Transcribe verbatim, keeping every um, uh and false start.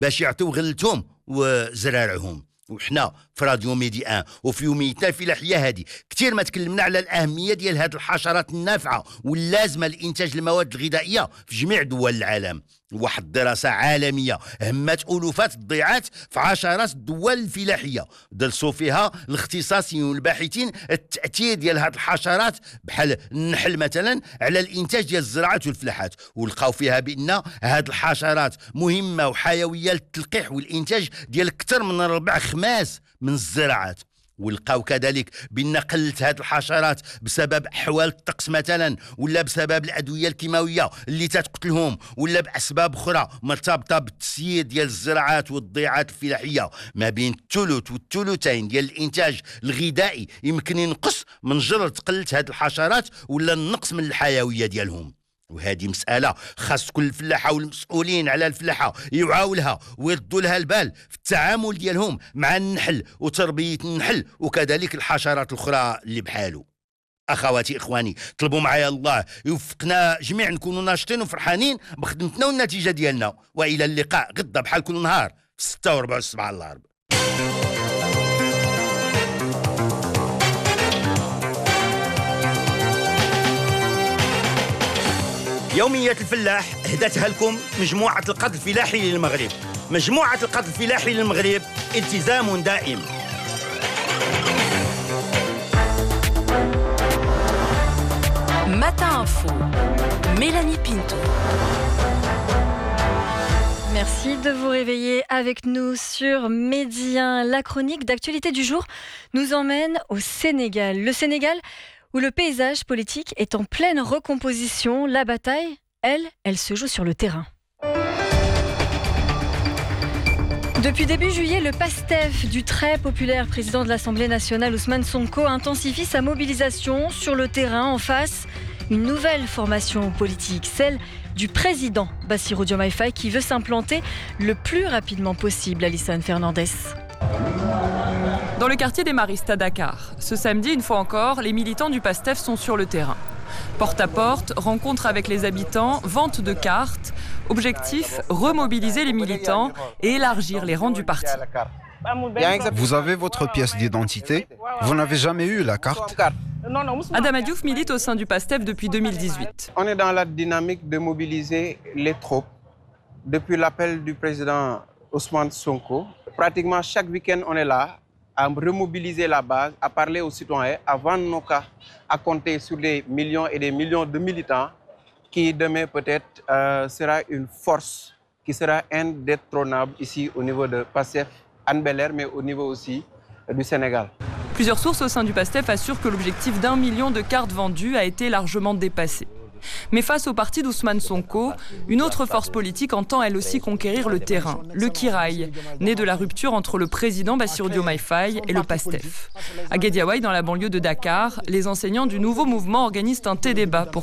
باش يعطيو غلتهم وزرارعهم. وحنا في راديو ميدي ان وفي يوميتنا الفلاحيه هذه كثير ما تكلمنا على الاهميه ديال هذه الحشرات النافعه واللازمه لانتاج المواد الغذائيه في جميع دول العالم. واحد الدراسه عالميه همت الوفات الضيعات في عشرات الدول الفلاحيه درسوا فيها الاختصاصيين والباحثين التاثير ديال هذه الحشرات بحال النحل مثلا على الانتاج ديال الزراعات والفلاحات، ولقاو فيها بان هذه الحشرات مهمه وحيويه للتلقيح والانتاج ديال اكثر من ربع خماس من الزراعات. ولقاو كذلك بان قله هذه الحشرات بسبب احوال الطقس مثلا، ولا بسبب الادويه الكيماويه اللي تتقتلهم، ولا باسباب اخرى مرتبطه بالتسيير ديال الزراعات والضيعات الفلاحيه، ما بين الثلث والثلثين ديال الانتاج الغذائي يمكن ينقص من جرة قله هذه الحشرات ولا النقص من الحيويه ديالهم. وهذه مسألة خاص كل الفلاحة والمسؤولين على الفلاحة يوعاو لها ويردوا لها البال في التعامل ديالهم مع النحل وتربية النحل وكذلك الحشرات الأخرى اللي بحاله. أخواتي إخواني، طلبوا معايا الله يوفقنا جميع نكونوا ناشطين وفرحانين بخدمتنا والنتيجة ديالنا. وإلى اللقاء غدا بحال كل نهار في ستة وربع الصباح على الغرب. يومية الفلاح هدتها لكم مجموعة القط الفلاحي للمغرب. مجموعة القط الفلاحي للمغرب، التزام دائم. Matin Info, Mélanie Pinto. Merci de vous réveiller avec nous sur Midi un. La chronique d'actualité du jour nous emmène au Sénégal. Le Sénégal où le paysage politique est en pleine recomposition. La bataille, elle, elle se joue sur le terrain. Depuis début juillet, le PASTEF du très populaire président de l'Assemblée nationale Ousmane Sonko intensifie sa mobilisation sur le terrain. En face, une nouvelle formation politique, celle du président Bassirou Diomaye Faye qui veut s'implanter le plus rapidement possible. Alison Fernandez. Dans le quartier des Maristes à Dakar, ce samedi, une fois encore, les militants du PASTEF sont sur le terrain. Porte à porte, rencontres avec les habitants, vente de cartes. Objectif, remobiliser les militants et élargir les rangs du parti. Vous avez votre pièce d'identité ? Vous n'avez jamais eu la carte ? Adama Diouf milite au sein du PASTEF depuis deux mille dix-huit. On est dans la dynamique de mobiliser les troupes. Depuis l'appel du président Ousmane Sonko, pratiquement chaque week-end, on est là à remobiliser la base, à parler aux citoyens, à vendre nos cas, à compter sur des millions et des millions de militants qui demain peut-être euh, sera une force qui sera indétrônable ici au niveau de PASTEF, Hann Bel-Air, mais au niveau aussi euh, du Sénégal. Plusieurs sources au sein du PASTEF assurent que l'objectif d'un million de cartes vendues a été largement dépassé. Mais face au parti d'Ousmane Sonko, une autre force politique entend elle aussi conquérir le terrain, le Kiraï, né de la rupture entre le président Bassirou Diomaye Faye et le PASTEF. À Guédiawaye, dans la banlieue de Dakar, les enseignants du nouveau mouvement organisent un thé-débat pour